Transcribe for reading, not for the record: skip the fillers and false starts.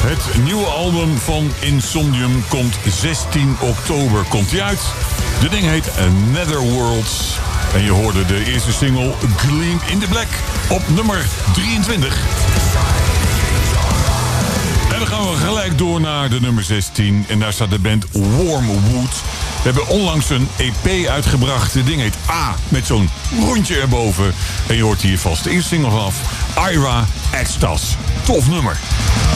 Het nieuwe album van Insomnium komt 16 oktober. Komt die uit? De ding heet Netherworlds. En je hoorde de eerste single Gleam in the Black op nummer 23. En dan gaan we gelijk door naar de nummer 16. En daar staat de band Wormwood. We hebben onlangs een EP uitgebracht. Het ding heet A, met zo'n rondje erboven. En je hoort hier vast de eerste single vanaf. Ira Extas. Tof nummer.